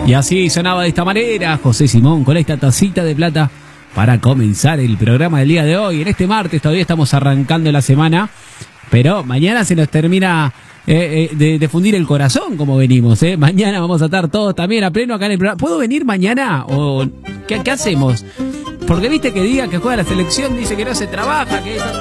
Y así sonaba de esta manera José Simón con esta tacita de plata para comenzar el programa del día de hoy. En este martes todavía estamos arrancando la semana, pero mañana se nos termina de fundir el corazón como venimos. Mañana vamos a estar todos también a pleno acá en el programa. ¿Puedo venir mañana o qué hacemos? Porque viste que diga que juega la selección, dice que no se trabaja, que eso...